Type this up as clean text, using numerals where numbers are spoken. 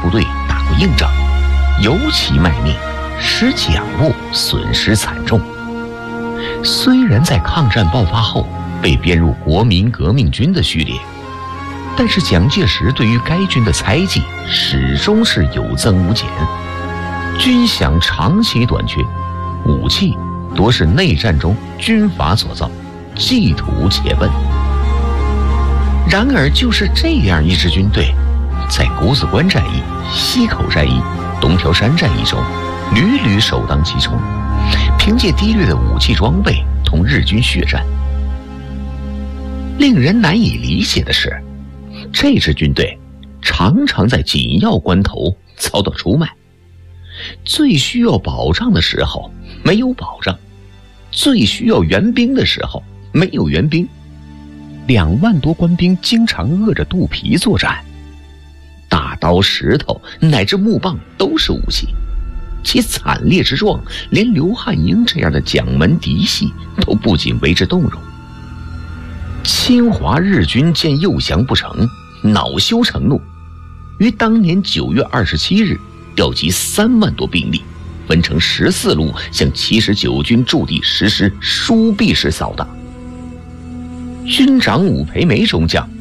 部队打过硬仗，尤其卖命，使蒋部损失惨重。虽然在抗战爆发后被编入国民革命军的序列，但是蒋介石对于该军的猜忌始终是有增无减，军饷长期短缺，武器多是内战中军阀所造，既土且笨。然而就是这样一支军队，在谷子关战役、溪口战役、东条山战役中屡屡首当其冲，凭借低劣的武器装备同日军血战。令人难以理解的是，这支军队常常在紧要关头遭到出卖，最需要保障的时候没有保障，最需要援兵的时候没有援兵。2万多官兵经常饿着肚皮作战，大刀石头乃至木棒都是武器，其惨烈之状连刘汉英这样的蒋门嫡系都不禁为之动容。侵华日军见诱降不成，恼羞成怒，于当年9月27日调集3万多兵力，分成14路向79军驻地实施疏避式扫荡。军长伍培梅中将